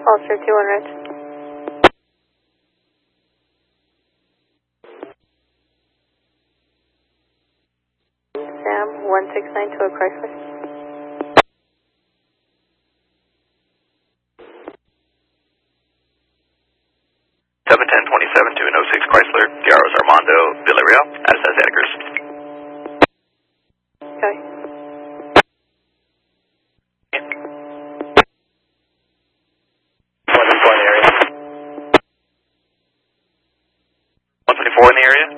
Officer 21 Rich. Sam 1692 at Chrysler. Seven 1027 to an 06 Chrysler, Garros Armando Villarreal, at Santa Cruz. Okay. One 124 in the area.